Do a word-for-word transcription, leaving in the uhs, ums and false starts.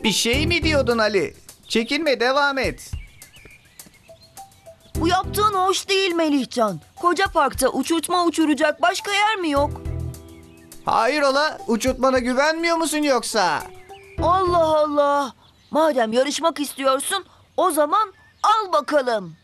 Bir şey mi diyordun Ali? Çekinme, devam et. Bu yaptığın hoş değil Melihcan. Koca parkta uçurtma uçuracak başka yer mi yok? Hayrola, uçurtmana güvenmiyor musun yoksa? Allah Allah. Madem yarışmak istiyorsun, o zaman al bakalım.